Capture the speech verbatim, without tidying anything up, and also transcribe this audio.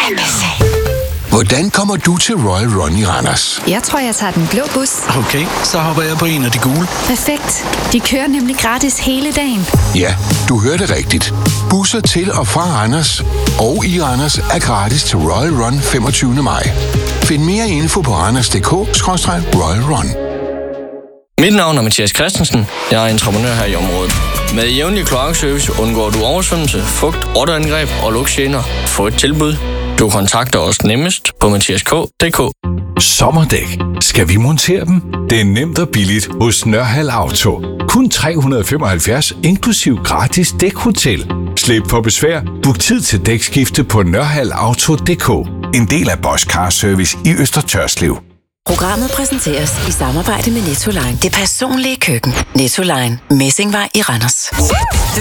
Hvordan kommer du til Royal Run i Randers? Jeg tror, jeg tager den blå bus. Okay, så hopper jeg på en af de gule. Perfekt. De kører nemlig gratis hele dagen. Ja, du hørte rigtigt. Busser til og fra Randers og i Randers er gratis til Royal Run femogtyvende maj. Find mere info på randers punktum d k skråstreg royal run. Mit navn er Mathias Christensen. Jeg er entreprenør her i området. Med jævnlig kloakservice undgår du oversvømmelse, fugt, rotteangreb og lugtgener. Få et tilbud. Du kontakter os nemmest på mathias k punktum d k. Sommerdæk. Skal vi montere dem? Det er nemt og billigt hos Nørhald Auto. Kun tre hundrede og femoghalvfjerds inklusiv gratis dækhotel. Slip for besvær. Book tid til dækskifte på nørhald auto punktum d k. En del af Bosch Car Service i Øster Tørslev. Programmet præsenteres i samarbejde med Nettoline. Det personlige køkken. Nettoline. Messingvej i Randers.